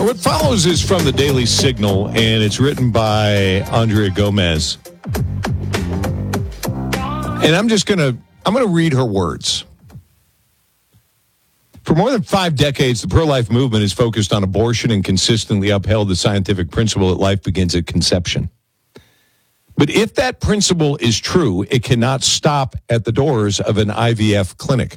What follows is from the Daily Signal, and it's written by Andrea Gomez. And I'm going to read her words. For more than 5 decades, the pro-life movement has focused on abortion and consistently upheld the scientific principle that life begins at conception. But if that principle is true, it cannot stop at the doors of an IVF clinic.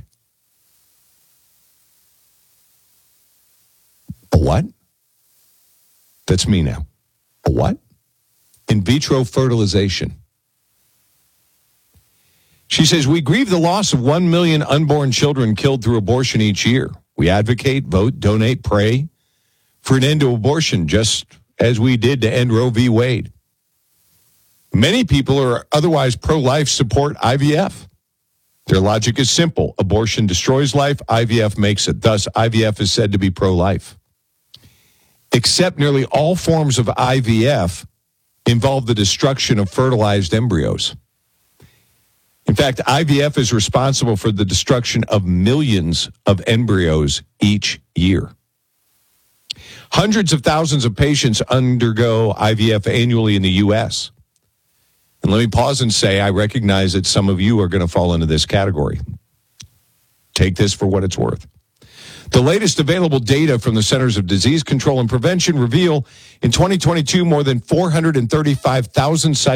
A what? That's me now. A what? In vitro fertilization. She says, we grieve the loss of 1 million unborn children killed through abortion each year. We advocate, vote, donate, pray for an end to abortion, just as we did to end Roe v. Wade. Many people who are otherwise pro-life support IVF. Their logic is simple. Abortion destroys life, IVF makes it. Thus, IVF is said to be pro-life. Except nearly all forms of IVF involve the destruction of fertilized embryos. In fact, IVF is responsible for the destruction of millions of embryos each year. Hundreds of thousands of patients undergo IVF annually in the U.S. And let me pause and say, I recognize that some of you are going to fall into this category. Take this for what it's worth. The latest available data from the Centers of Disease Control and Prevention reveal in 2022 more than 435,000 sites